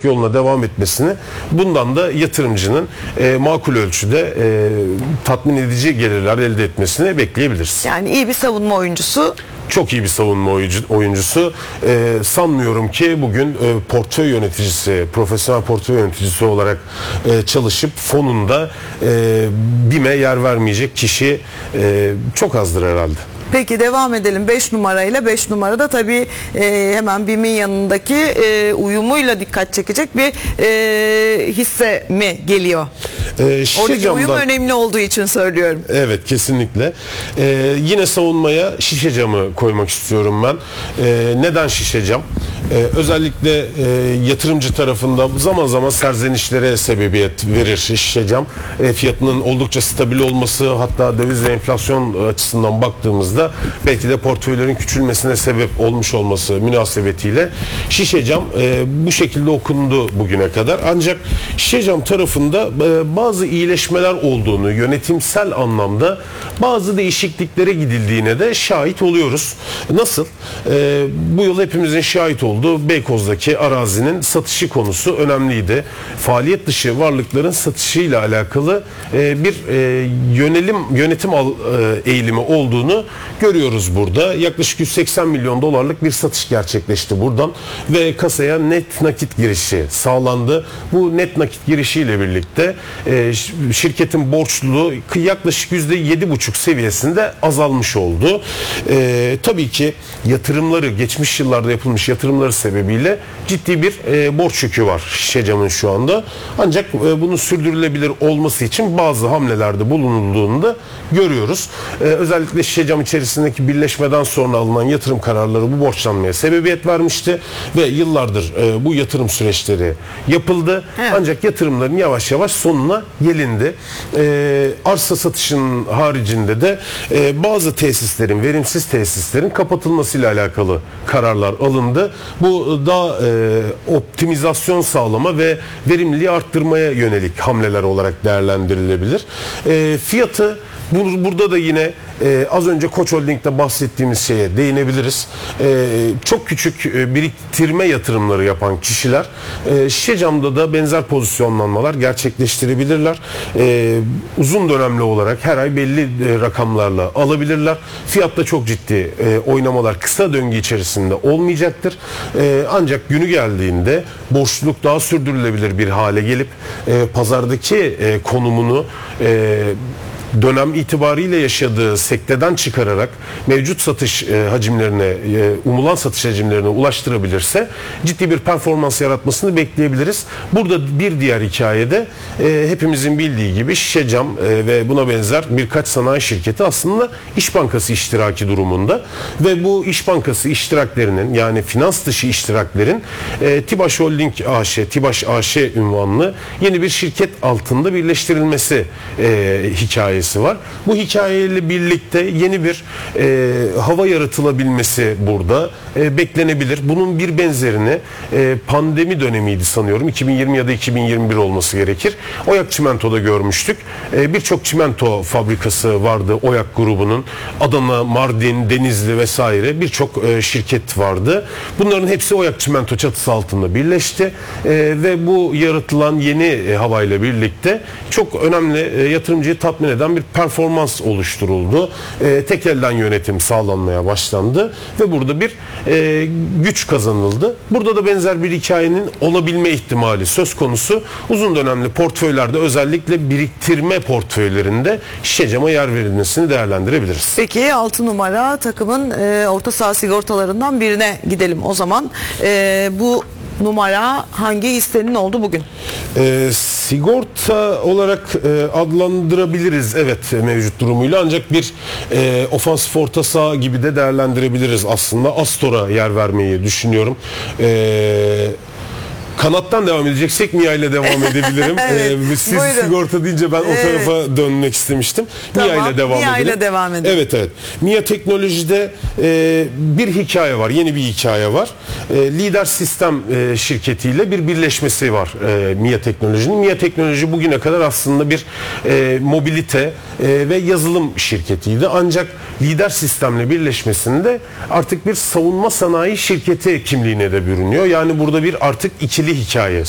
giderek yoluna devam etmesini, bundan da yatırımcının makul ölçüde tatmin edici gelirler elde etmesini bekleyebiliriz. Yani iyi bir savunma oyuncusu. Çok iyi bir savunma oyuncusu. Sanmıyorum ki bugün portföy yöneticisi, profesyonel portföy yöneticisi olarak çalışıp fonunda BİM'e yer vermeyecek kişi çok azdır herhalde. Peki devam edelim 5 numarayla. 5 numarada tabii hemen BİM'in yanındaki uyumuyla dikkat çekecek bir hisse mi geliyor? Oradaki uyum önemli olduğu için söylüyorum. Evet, kesinlikle. Yine savunmaya şişe camı koymak istiyorum ben. Neden şişe cam? Özellikle yatırımcı tarafında zaman zaman serzenişlere sebebiyet verir şişe cam. Fiyatının oldukça stabil olması, hatta döviz ve enflasyon açısından baktığımızda belki de portföylerin küçülmesine sebep olmuş olması münasebetiyle şişe cam bu şekilde okundu bugüne kadar. Ancak şişe cam tarafında bazı iyileşmeler olduğunu, yönetimsel anlamda bazı değişikliklere gidildiğine de şahit oluyoruz. Nasıl? Bu yıl hepimizin şahit olduğu Beykoz'daki arazinin satışı konusu önemliydi. Faaliyet dışı varlıkların satışıyla alakalı bir yönetim eğilimi olduğunu görüyoruz burada. Yaklaşık 180 milyon dolarlık bir satış gerçekleşti buradan ve kasaya net nakit girişi sağlandı. Bu net nakit girişiyle birlikte şirketin borçluluğu yaklaşık %7,5 seviyesinde azalmış oldu. Tabii ki yatırımları, geçmiş yıllarda yapılmış yatırımları sebebiyle ciddi bir borç yükü var şişe camın şu anda. Ancak bunun sürdürülebilir olması için bazı hamlelerde bulunulduğunu da görüyoruz. Özellikle şişe cam içerisindeki birleşmeden sonra alınan yatırım kararları bu borçlanmaya sebebiyet vermişti ve yıllardır bu yatırım süreçleri yapıldı. Evet. Ancak yatırımların yavaş yavaş sonuna gelindi. Arsa satışının haricinde de bazı tesislerin, verimsiz tesislerin kapatılmasıyla alakalı kararlar alındı. Bu da optimizasyon sağlama ve verimliliği arttırmaya yönelik hamleler olarak değerlendirilebilir. Fiyatı burada da yine az önce Koç Holding'de bahsettiğimiz şeye değinebiliriz. Çok küçük biriktirme yatırımları yapan kişiler şişe camda da benzer pozisyonlanmalar gerçekleştirebilirler. Uzun dönemli olarak her ay belli rakamlarla alabilirler. Fiyatta çok ciddi oynamalar kısa döngü içerisinde olmayacaktır. Ancak günü geldiğinde borçluluk daha sürdürülebilir bir hale gelip pazardaki konumunu dönem itibariyle yaşadığı sekteden çıkararak mevcut satış hacimlerine, umulan satış hacimlerine ulaştırabilirse ciddi bir performans yaratmasını bekleyebiliriz. Burada bir diğer hikayede hepimizin bildiği gibi şişe cam ve buna benzer birkaç sanayi şirketi aslında İş Bankası iştiraki durumunda ve bu İş Bankası iştiraklerinin, yani finans dışı iştiraklerin TİBAŞ Holding AŞ, TİBAŞ AŞ ünvanlı yeni bir şirket altında birleştirilmesi hikayesi var. Bu hikayeyle birlikte yeni bir hava yaratılabilmesi burada beklenebilir. Bunun bir benzerini pandemi dönemiydi sanıyorum. 2020 ya da 2021 olması gerekir. Oyak Çimento'da görmüştük. Birçok çimento fabrikası vardı Oyak grubunun. Adana, Mardin, Denizli vesaire birçok şirket vardı. Bunların hepsi Oyak Çimento çatısı altında birleşti. Ve bu yaratılan yeni havayla birlikte çok önemli yatırımcıyı tatmin eden bir performans oluşturuldu. Tek elden yönetim sağlanmaya başlandı ve burada bir güç kazanıldı. Burada da benzer bir hikayenin olabilme ihtimali söz konusu. Uzun dönemli portföylerde, özellikle biriktirme portföylerinde şişe cama yer verilmesini değerlendirebiliriz. Peki 6 numara takımın orta saha sigortalarından birine gidelim o zaman. Bu numara hangi hissenin oldu bugün? Sigorta olarak adlandırabiliriz evet mevcut durumuyla, ancak bir ofansif orta saha gibi de değerlendirebiliriz aslında. Astor'a yer vermeyi düşünüyorum. Kanattan devam edeceksek MİA ile devam edebilirim. Evet, siz buyurun. Sigorta deyince ben o tarafa dönmek istemiştim. Tamam, MİA ile devam edelim. Evet. MİA Teknoloji'de bir hikaye var. Yeni bir hikaye var. Lider Sistem şirketiyle bir birleşmesi var MİA Teknoloji'nin. MİA Teknoloji bugüne kadar aslında bir mobilite ve yazılım şirketiydi. Ancak Lider Sistem'le birleşmesinde artık bir savunma sanayi şirketi kimliğine de bürünüyor. Yani burada bir artık ikili hikaye